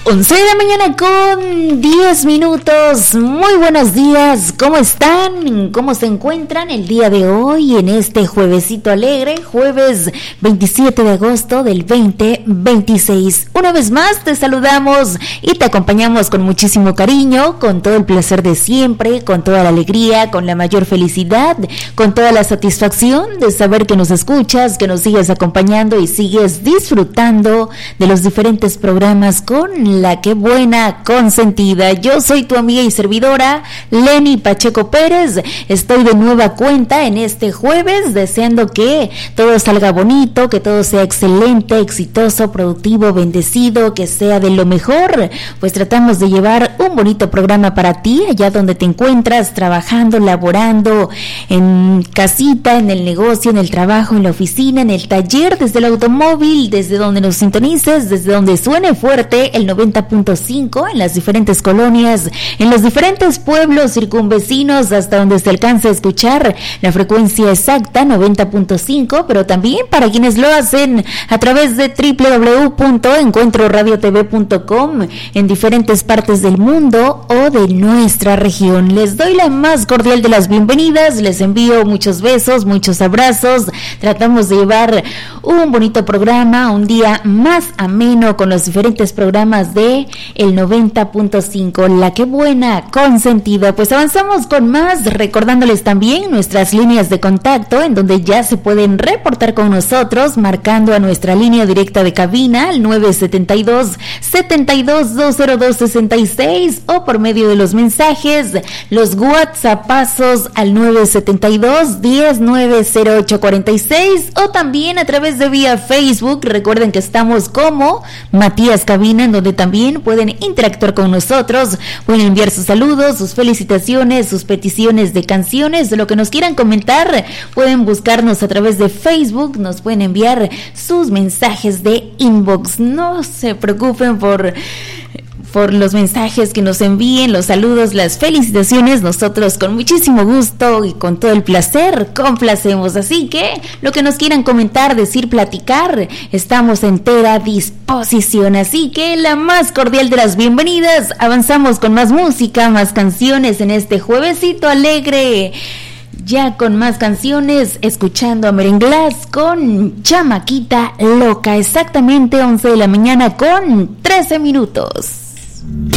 11 de la mañana con 10 minutos. Muy buenos días. ¿Cómo están? ¿Cómo se encuentran el día de hoy en este juevesito alegre? Jueves 27 de agosto del 2026. Una vez más te saludamos y te acompañamos con muchísimo cariño, con todo el placer de siempre, con toda la alegría, con la mayor felicidad, con toda la satisfacción de saber que nos escuchas, que nos sigues acompañando y sigues disfrutando de los diferentes programas con la que buena consentida. Yo soy tu amiga y servidora Lenny Pacheco Pérez. Estoy de nueva cuenta en este jueves, deseando que todo salga bonito, que todo sea excelente, exitoso, productivo, bendecido, que sea de lo mejor. Pues tratamos de llevar un bonito programa para ti, allá donde te encuentras, trabajando, laborando, en casita, en el negocio, en el trabajo, en la oficina, en el taller, desde el automóvil, desde donde nos sintonices, desde donde suene fuerte el 90.5 en las diferentes colonias, en los diferentes pueblos circunvecinos, hasta donde se alcance a escuchar la frecuencia exacta 90.5, pero también para quienes lo hacen a través de www.encuentroradiotv.com en diferentes partes del mundo o de nuestra región. Les doy la más cordial de las bienvenidas, les envío muchos besos, muchos abrazos. Tratamos de llevar un bonito programa, un día más ameno con los diferentes programas de el 90.5, la que buena consentida. Pues avanzamos con más, recordándoles también nuestras líneas de contacto, en donde ya se pueden reportar con nosotros, marcando a nuestra línea directa de cabina, al 972-72-202-66, o por medio de los mensajes, los WhatsAppazos al 972-10-90846, o también a través de vía Facebook. Recuerden que estamos como Matías Cabina, en donde también pueden interactuar con nosotros, pueden enviar sus saludos, sus felicitaciones, sus peticiones de canciones, de lo que nos quieran comentar. Pueden buscarnos a través de Facebook, nos pueden enviar sus mensajes de inbox. No se preocupen por los mensajes que nos envíen, los saludos, las felicitaciones. Nosotros con muchísimo gusto y con todo el placer complacemos. Así que lo que nos quieran comentar, decir, platicar, estamos en entera disposición. Así que la más cordial de las bienvenidas. Avanzamos con más música, más canciones en este juevesito alegre. Ya con más canciones, escuchando a Merenglás con Chamaquita Loca. Exactamente 11 de la mañana con 13 minutos.